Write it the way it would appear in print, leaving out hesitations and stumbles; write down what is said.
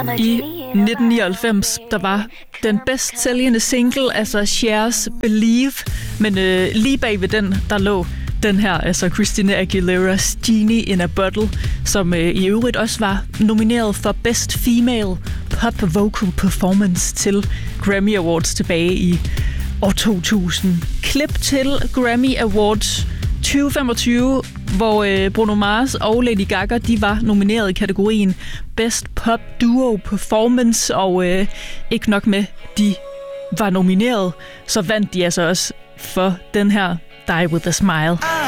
I 1999, der var den bedst sælgende single, altså Cher's Believe, men lige bag ved den, der lå den her, altså Christina Aguilera's Genie in a Bottle, som i øvrigt også var nomineret for Best Female Pop Vocal Performance til Grammy Awards tilbage i år 2000. Klip til Grammy Awards 2025, hvor Bruno Mars og Lady Gaga, de var nomineret i kategorien Best Pop Duo Performance, og ikke nok med, de var nomineret, så vandt de altså også for den her Die With A Smile.